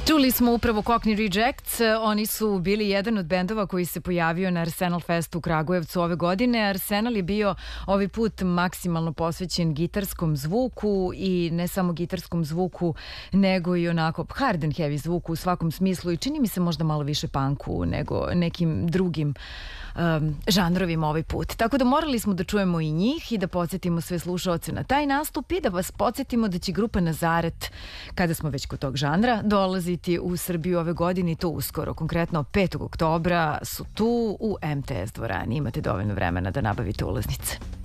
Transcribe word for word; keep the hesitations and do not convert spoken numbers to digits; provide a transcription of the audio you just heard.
Čuli smo upravo Cockney Rejects, oni su bili jedan od bendova koji se pojavio na Arsenal Festu u Kragujevcu ove godine. Arsenal je bio ovaj put maksimalno posvećen gitarskom zvuku i ne samo gitarskom zvuku, nego i onako hard and heavy zvuku u svakom smislu i čini mi se možda malo više punku nego nekim drugim um, žanrovima ovaj put. Tako da morali smo da čujemo i njih i da podsjetimo sve slušaoce na taj nastup i da vas podsjetimo da će grupa Nazaret, kada smo već kod tog žanra, dolazi u Srbiju ove godine i to uskoro, konkretno petog oktobra su tu u em te es dvorani. Imate dovoljno vremena da nabavite ulaznice.